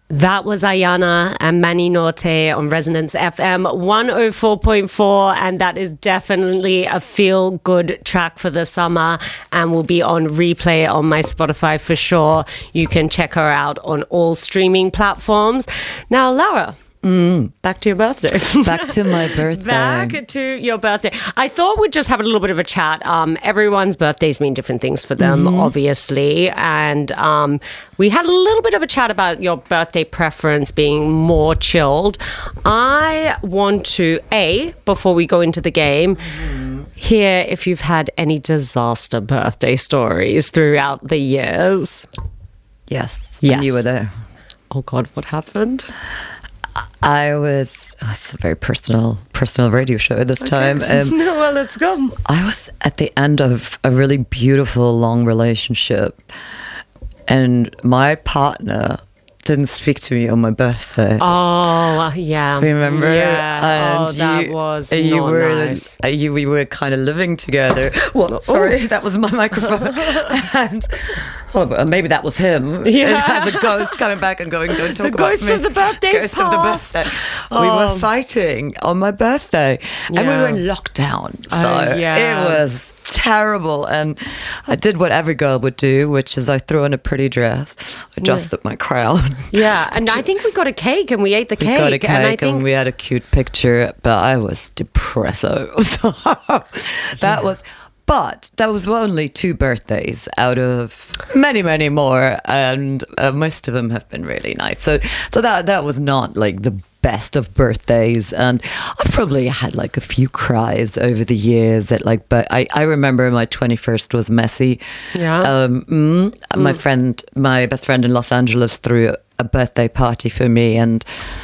That was Ayana and Manny Norte on Resonance FM 104.4, and that is definitely a feel-good track for the summer and will be on replay on my Spotify for sure. You can check her out on all streaming platforms. Now, Laura, back to your birthday. Back to my birthday. Back to your birthday. I thought we'd just have a little bit of a chat. Everyone's birthdays mean different things for them, obviously. And we had a little bit of a chat about your birthday preference being more chilled. I want to, before we go into the game, hear if you've had any disaster birthday stories throughout the years. Yes. Yes. And you were there. Oh, God, what happened? It's a very personal radio show this time. Well, let's go. I was at the end of a really beautiful, long relationship, and my partner didn't speak to me on my birthday. Oh, yeah. Remember? Yeah. And that was not nice. We were kind of living together. Well, sorry, that was my microphone. And maybe that was him. Yeah. As a ghost coming back and going, don't talk the about me. ghost of the birthday's Ghost of the birthday. We were fighting on my birthday. And we were in lockdown. So it was terrible. And I did what every girl would do, which is I threw on a pretty dress, adjusted my crown. Yeah, and I think we got a cake and we ate the cake. We got a cake and we had a cute picture, but I was depresso. So But that was only 2 birthdays out of many, many more, and most of them have been really nice. So that was not like the best of birthdays, and I probably had like a few cries over the years. But I remember my 21st was messy. Yeah. My best friend in Los Angeles threw a birthday party for me, and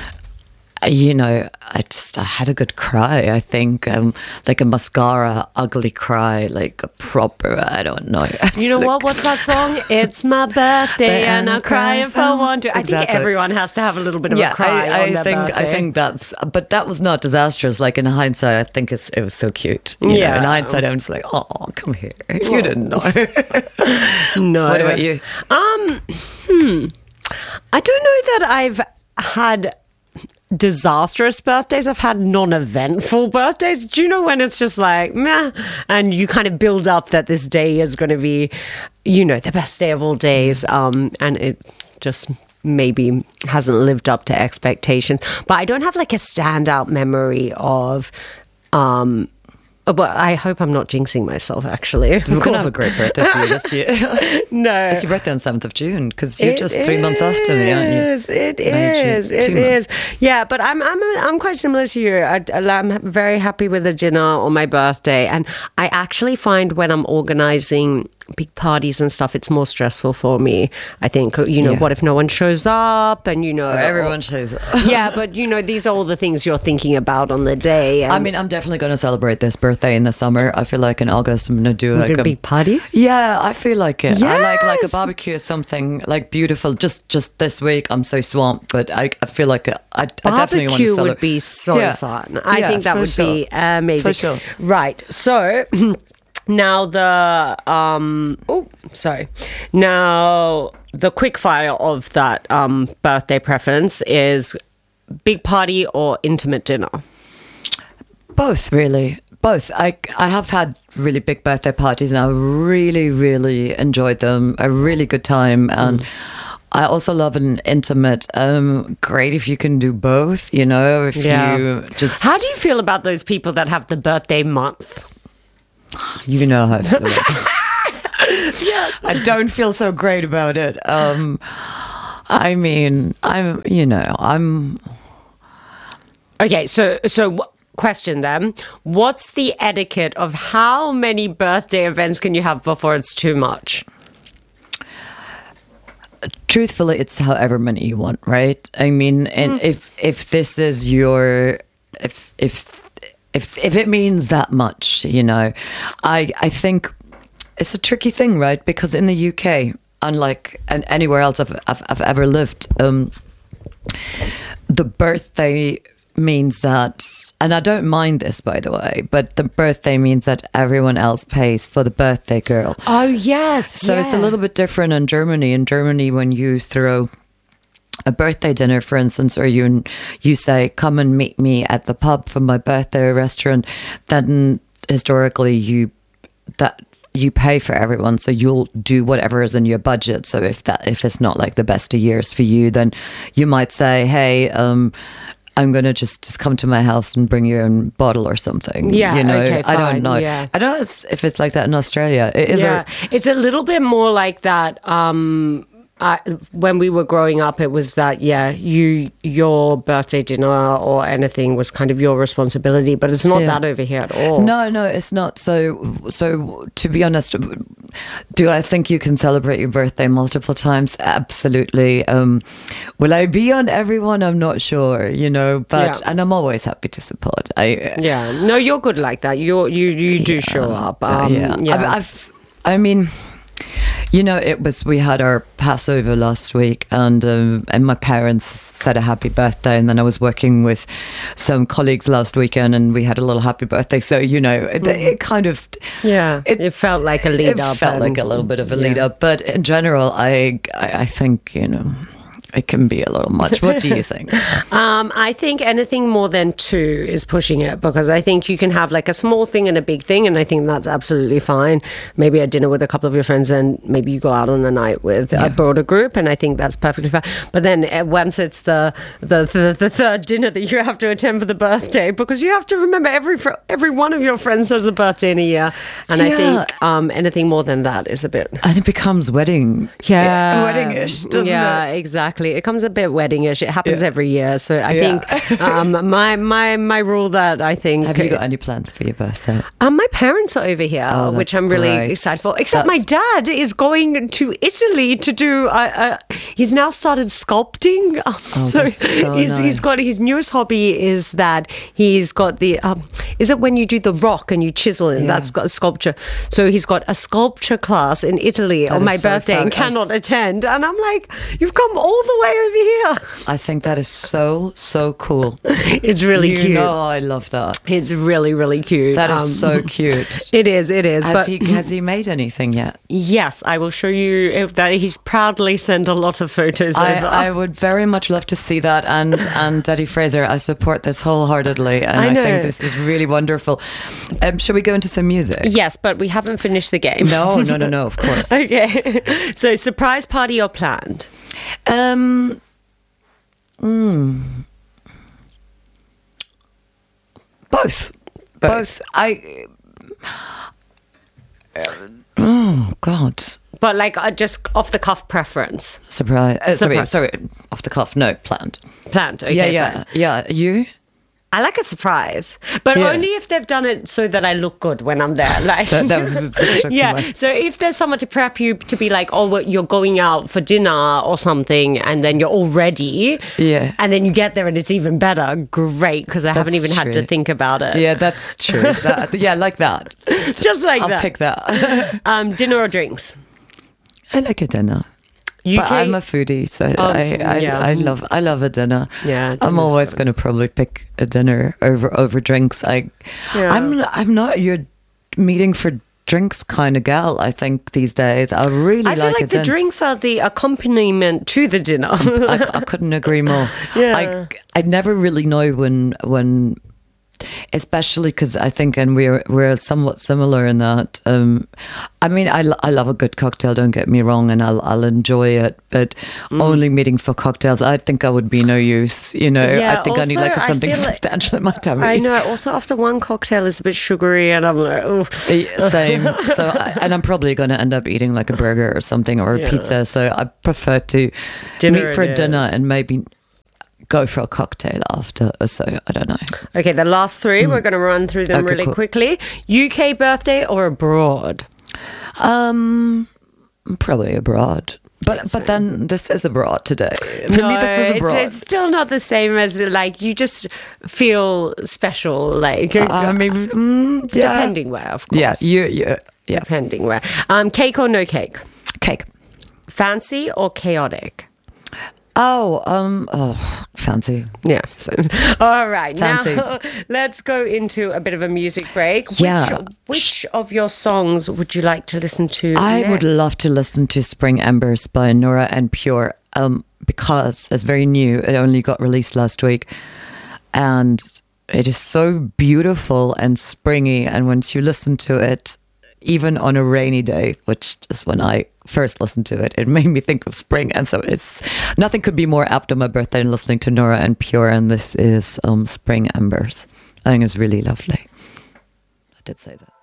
I had a good cry, I think, like a mascara, ugly cry, like a proper, I don't know. You know what? What's that song? It's my birthday and I'll cry if I want to. Exactly. I think everyone has to have a little bit of a cry on their birthday. I think but that was not disastrous. Like in hindsight, I think it was so cute. You know, in hindsight, I'm just like, oh, come here. You didn't know. No. What about you? I don't know that I've had disastrous birthdays. I've had non-eventful birthdays. Do you know when it's just like meh, and you kind of build up that this day is going to be, the best day of all days, and it just maybe hasn't lived up to expectations. But I don't have like a standout memory of but I hope I'm not jinxing myself, actually. We're going to have a great birthday for you this year. No. It's your birthday on 7th of June, because you're just 3 months after me, aren't you? It is. Yeah, but I'm quite similar to you. I'm very happy with the dinner on my birthday. And I actually find when I'm organising big parties and stuff, it's more stressful for me. I think, what if no one shows up and, everyone shows up. Yeah, but, these are all the things you're thinking about on the day. And I'm definitely going to celebrate this birthday in the summer. I feel like in August I'm going to do like a big party. Yeah, I feel like it. Yes! I like a barbecue or something like beautiful. Just this week I'm so swamped, but I feel like I definitely want to celebrate. Barbecue would be so fun. I think that would be amazing. For sure. Right. So now Now the quick fire of that birthday preference is big party or intimate dinner? Both, really. Both. I have had really big birthday parties and I really, really enjoyed them. A really good time. And I also love an intimate. Great if you can do both, you just... How do you feel about those people that have the birthday month? You know how I feel about it. Yeah. I don't feel so great about it. I'm Okay, so question then. What's the etiquette of how many birthday events can you have before it's too much? Truthfully, it's however many you want, right? I mean, and if this is your... If it means that much, I think it's a tricky thing, right? Because in the UK, unlike anywhere else I've ever lived, the birthday means that, and I don't mind this, by the way, but the birthday means that everyone else pays for the birthday girl. Oh, yes. So it's a little bit different in Germany. In Germany, when you throw a birthday dinner, for instance, or you say, come and meet me at the pub for my birthday or restaurant, then historically you pay for everyone, so you'll do whatever is in your budget. So if it's not like the best of years for you, then you might say, hey, I'm going to just come to my house and bring you a bottle or something. Yeah, okay, I don't fine, know. yeah. I don't know if it's like that in Australia. It's a little bit more like that. When we were growing up, it was that, your birthday dinner or anything was kind of your responsibility, but it's not that over here at all. No, it's not. So to be honest, do I think you can celebrate your birthday multiple times? Absolutely. Will I be on everyone? I'm not sure, but and I'm always happy to support. No, you're good like that. You do show up. We had our Passover last week, and my parents said a happy birthday, and then I was working with some colleagues last weekend, and we had a little happy birthday. So it kind of it felt like a lead up. It felt like a little bit of a lead up, but in general, I think it can be a little much. What do you think? I think anything more than 2 is pushing it, because I think you can have like a small thing and a big thing, and I think that's absolutely fine. Maybe a dinner with a couple of your friends, and maybe you go out on a night with a broader group, and I think that's perfectly fine. But then once it's the third dinner that you have to attend for the birthday, because you have to remember every one of your friends has a birthday in a year, and I think anything more than that is a bit. And it becomes wedding-ish, doesn't it? Yeah, exactly. It comes a bit weddingish. It happens every year. So I think my rule that I think... Have you got any plans for your birthday? My parents are over here, which I'm really excited for. Except my dad is going to Italy to do... he's now started sculpting. He's got his newest hobby is that he's got the... is it when you do the rock and you chisel it? That's got a sculpture. So he's got a sculpture class in Italy on my birthday and cannot attend. And I'm like, you've come all the way over here. I think that is so cool. It's really cute. I love that. It's really, really cute. That is so cute. It is. Has he made anything yet? Yes, I will show you that. He's proudly sent a lot of photos over. I would very much love to see that. And Daddy Fraser, I support this wholeheartedly. And I think this is really wonderful. Shall we go into some music? Yes, but we haven't finished the game. No, of course. Okay. So surprise party or planned? Both. Oh God. But like just off the cuff preference. Sorry. Off the cuff. No, planned. Planned. Okay. Yeah. You? I like a surprise, but only if they've done it so that I look good when I'm there. Like, So if there's someone to prep you to be like, oh, well, you're going out for dinner or something, and then you're all ready, and then you get there and it's even better. Great, because I haven't even had to think about it. Yeah, that's true. Like that. Just like I'll that. I'll pick that. Dinner or drinks? I like a dinner. UK? But I'm a foodie, so I love a dinner. Yeah, I'm always going to probably pick a dinner over drinks. I'm not your meeting for drinks kind of gal. I think these days I really I feel like the drinks are the accompaniment to the dinner. I couldn't agree more. Yeah. I never really know when. Especially because I think, and we're somewhat similar in that. I mean, I love a good cocktail. Don't get me wrong, and I'll enjoy it. But only meeting for cocktails, I think I would be no use. I think I need something substantial in my tummy. I know. Also, after one cocktail is a bit sugary, and I'm like, oh. Same. So, and I'm probably going to end up eating like a burger or something or a pizza. So I prefer to meet for dinner and maybe go for a cocktail after, so I don't know. Okay, the last 3, we're going to run through them really quickly. UK birthday or abroad? Probably abroad. But then this is abroad today. For me, this is abroad. It's still not the same as like you just feel special. Like depending where, of course. Yeah. Depending where. Cake or no cake? Cake. Fancy or chaotic? Fancy. Yeah. All right. Fancy. Now let's go into a bit of a music break. Which of your songs would you like to listen to I next? would love to listen to Spring Embers by Nora En Pure. because it's very new. It only got released last week, and it is so beautiful and springy. And once you listen to it, even on a rainy day, which is when I first listened to it, it made me think of spring. And so it's nothing could be more apt on my birthday than listening to Nora En Pure. And this is Spring Embers. I think it's really lovely. I did say that.